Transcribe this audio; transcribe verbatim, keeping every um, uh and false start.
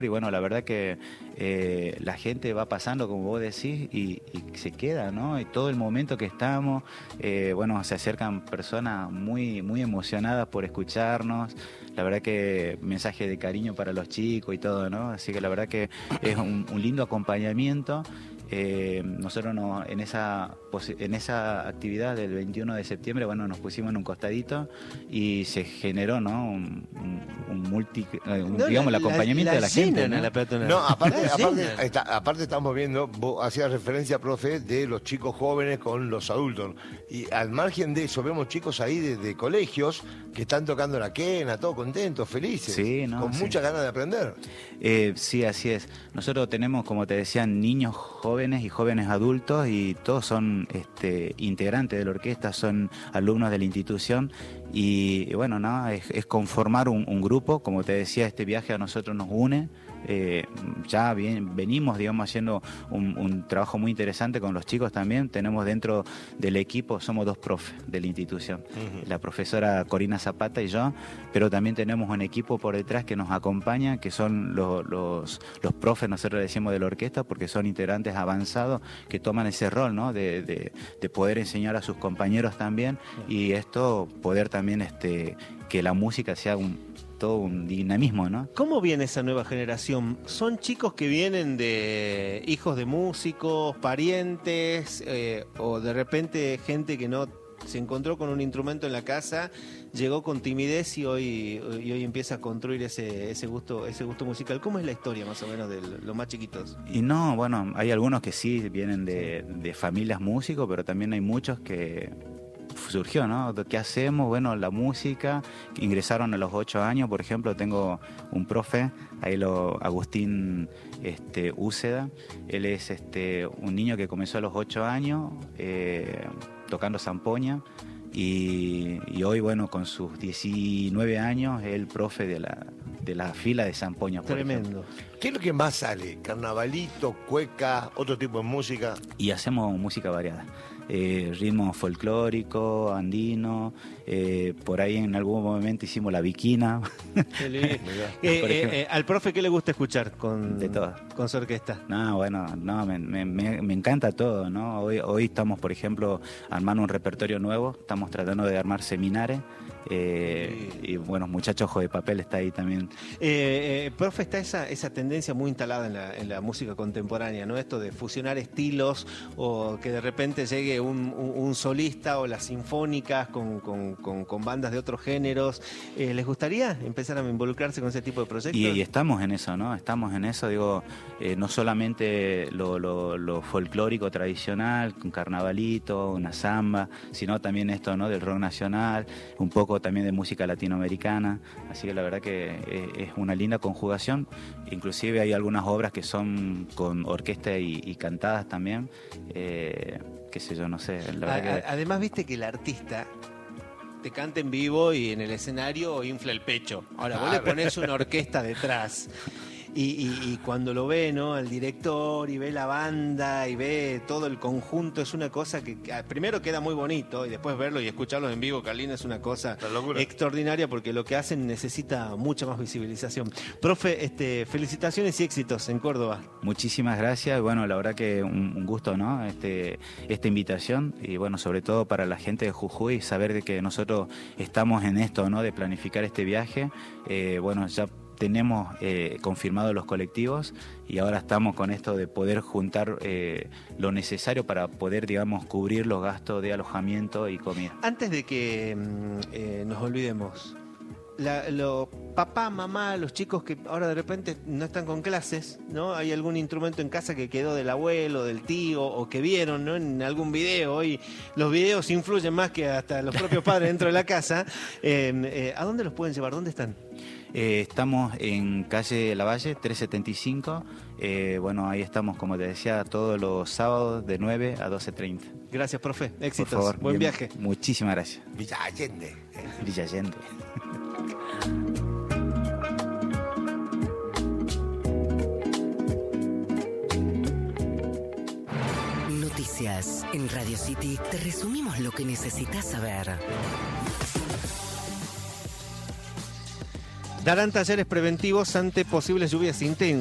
Y bueno, la verdad que eh, la gente va pasando, como vos decís, y, y se queda, ¿no? Y todo el momento que estamos, eh, bueno, se acercan personas muy, muy emocionadas por escucharnos. La verdad que mensaje de cariño para los chicos y todo, ¿no? Así que la verdad que es un, un lindo acompañamiento. Eh, nosotros no, en, esa, en esa actividad del veintiuno de septiembre, bueno, nos pusimos en un costadito y se generó, ¿no? Un, un, un multi, un, no, digamos, la, el acompañamiento la, de la gente, ¿no? La peatonal. No, aparte, La aparte, llenan. está, aparte estamos viendo, vos hacías referencia, profe, de los chicos jóvenes con los adultos. Y al margen de eso, vemos chicos ahí de, de colegios que están tocando la quena, todos contentos, felices, sí, no, con sí. muchas ganas de aprender. Eh, sí, así es. Nosotros tenemos, como te decía, niños jóvenes y jóvenes adultos y todos son este, integrantes de la orquesta, son alumnos de la institución y, y bueno, no, es, es conformar un, un grupo. Como te decía, este viaje a nosotros nos une. Eh, ya bien, venimos, digamos, haciendo un, un trabajo muy interesante con los chicos también. Tenemos dentro del equipo, somos dos profes de la institución, uh-huh. La profesora Corina Zapata y yo, pero también tenemos un equipo por detrás que nos acompaña, que son los, los, los profes, nosotros le decimos de la orquesta, porque son integrantes avanzados que toman ese rol, ¿no? de, de, de poder enseñar a sus compañeros también, uh-huh. Y esto, poder también este, que la música sea un todo un dinamismo, ¿no? ¿Cómo viene esa nueva generación? ¿Son chicos que vienen de hijos de músicos, parientes, eh, o de repente gente que no se encontró con un instrumento en la casa, llegó con timidez y hoy, y hoy empieza a construir ese, ese gusto, ese gusto musical? ¿Cómo es la historia más o menos de los más chiquitos? Y no, bueno, hay algunos que sí vienen de, de familias músicos, pero también hay muchos que surgió, ¿no? ¿Qué hacemos? Bueno, la música, ingresaron a los ocho años, por ejemplo, tengo un profe, ahí lo, Agustín este, Úceda, él es este, un niño que comenzó a los ocho años eh, tocando zampoña y, y hoy, bueno, con sus diecinueve años, es el profe de la, de la fila de zampoña. Tremendo. ¿Qué es lo que más sale? ¿Carnavalito, cueca, otro tipo de música? Y hacemos música variada. Eh, ritmo folclórico, andino, eh, por ahí en algún momento hicimos la viquina. eh, eh, eh, ¿Al profe qué le gusta escuchar con, de todo. con su orquesta? No, bueno, no, me, me, me encanta todo, ¿no? Hoy, hoy estamos, por ejemplo, armando un repertorio nuevo, estamos tratando de armar seminares. Eh, sí. Y bueno, muchachos Ojo de Papel está ahí también. Eh, eh, profe, está esa, esa tendencia muy instalada en la, en la música contemporánea, ¿no? Esto de fusionar estilos o que de repente llegue un, un, un solista o las sinfónicas con, con, con, con bandas de otros géneros. Eh, ¿Les gustaría empezar a involucrarse con ese tipo de proyectos? Y, y estamos en eso, ¿no? Estamos en eso, digo, eh, no solamente lo, lo, lo folclórico tradicional, un carnavalito, una samba, sino también esto, ¿no? Del rock nacional, un poco también de música latinoamericana, así que la verdad que es una linda conjugación. Inclusive hay algunas obras que son con orquesta y, y cantadas también, eh, qué sé yo, no sé. La verdad a, que... Además, viste que el artista te canta en vivo y en el escenario infla el pecho. Ahora, vos le ponés una orquesta detrás. Y, y, y cuando lo ve, ¿no? Al director y ve la banda y ve todo el conjunto, es una cosa que, que primero queda muy bonito y después verlo y escucharlo en vivo, Carlín, es una cosa extraordinaria porque lo que hacen necesita mucha más visibilización. Profe, este, felicitaciones y éxitos en Córdoba. Muchísimas gracias. Bueno, la verdad que un, un gusto, ¿no? Este, esta invitación y bueno, sobre todo para la gente de Jujuy, saber de que nosotros estamos en esto, ¿no? De planificar este viaje. Eh, bueno, ya tenemos eh, confirmados los colectivos y ahora estamos con esto de poder juntar eh, lo necesario para poder, digamos, cubrir los gastos de alojamiento y comida. Antes de que eh, nos olvidemos, la, lo, papá, mamá, los chicos que ahora de repente no están con clases, ¿no? Hay algún instrumento en casa que quedó del abuelo, del tío o que vieron, ¿no? En algún video. Hoy los videos influyen más que hasta los propios padres dentro de la casa. Eh, eh, ¿A dónde los pueden llevar? ¿Dónde están? Eh, estamos en calle Lavalle, trescientos setenta y cinco. Eh, bueno, ahí estamos, como te decía, todos los sábados de nueve a doce treinta. Gracias, profe. Éxitos. Por favor, buen bien, viaje. Muchísimas gracias. Villa Allende. Villa Allende. Noticias en Radio City. Te resumimos lo que necesitas saber. Darán talleres preventivos ante posibles lluvias intensas.